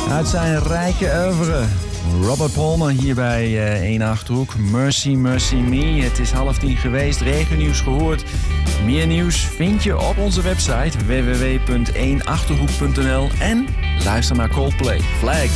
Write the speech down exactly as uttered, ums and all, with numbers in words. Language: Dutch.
Uit zijn rijke oeuvre. Robert Palmer hier bij uh, één Achterhoek. Mercy, Mercy Me. Het is half tien geweest. Regennieuws gehoord. Meer nieuws vind je op onze website w w w punt één achterhoek punt n l. En luister naar Coldplay. Flags.